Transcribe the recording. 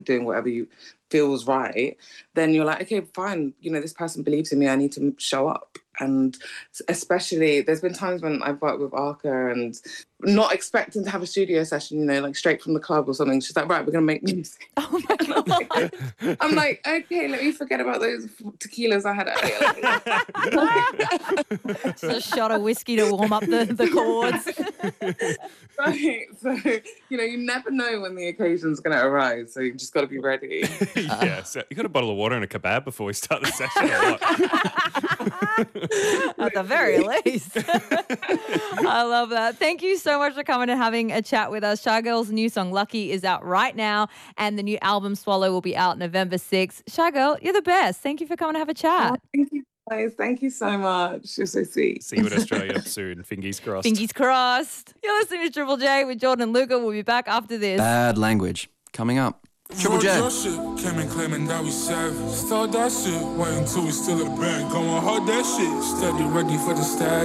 doing whatever you feels right, then you're like, okay, fine, this person believes in me, I need to show up. And especially, there's been times when I've worked with Arca and not expecting to have a studio session, like straight from the club or something. She's like, right, we're going to make music. Oh my God. I'm like, okay, let me forget about those tequilas I had earlier. Just a shot of whiskey to warm up the chords. Right. So, you never know when the occasion's going to arise. So you just got to be ready. Yeah. So you got a bottle of water and a kebab before we start the session or what? At the very least. I love that. Thank you so much for coming and having a chat with us. Shy Girl's new song Lucky is out right now, and the new album Swallow will be out November 6th. Shy Girl, you're the best. Thank you for coming to have a chat. Oh, thank you, guys. Thank you so much. You're so sweet. See you in Australia soon. Fingers crossed. Fingers crossed. You're listening to Triple J with Jordan and Luca. We'll be back after this. Bad language. Coming up. Triple J. Came in claiming that we savage. Start that shit. Wait until we still a band. Going hard that shit. Steady ready for the stag.